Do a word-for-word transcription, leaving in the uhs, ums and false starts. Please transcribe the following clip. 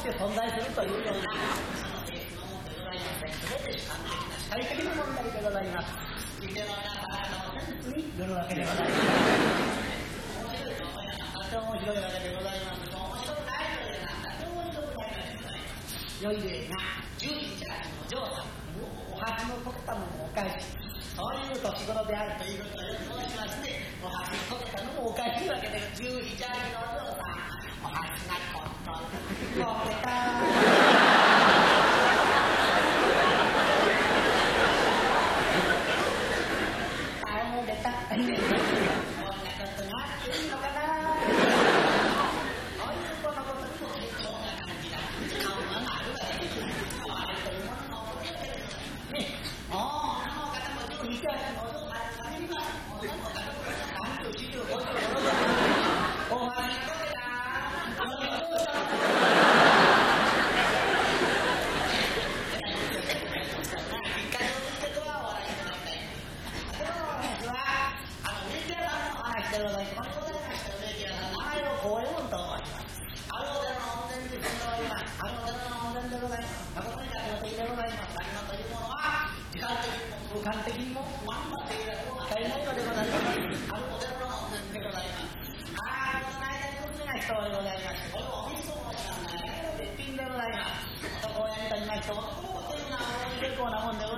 して存在するというような性質のものでございまして、全て主観的な主体的な問題でございます。聞いての皆様のセンスによるわけでございます。面白いと思いながら、とても面白いわけでございます。面白くないのでなんだ、とても面白くないわけでございます。よい例が、十人じゃお嬢さん、お箸の溶けたのもお返し。そういう年頃であるということを申しますね。お箸に溶けたのもおかしいわけで、十二ジャージのお嬢さん、お箸がコントン、溶けたー。あ、もう出た。こんなことがあっていいのかなー。そういうこのことにも結構な感じだ。顔があるわけです。あれというもののおことですね。もう、あの方も十二ジャージのお嬢さん、あります。もう、あの方もさんじゅう、よんじゅう、ごじゅう、ろくじゅう、お箸に溶けたー。あのお嬢さん。でございます。このございました名家さん、名前を高右衛門と申します。あるお寺の温泉でございます。あるお寺の温泉でございます。誠に落語的でございます。落語というものは、時間的にも空間的にも、ワンマン的なことが足りないのでございます。あるお寺の温泉でございます。ああ、この間に娘が人でございまして、これをおみそもしなんだね。絶品でございます。男親にとりまして、男というのは結構なもんでございます。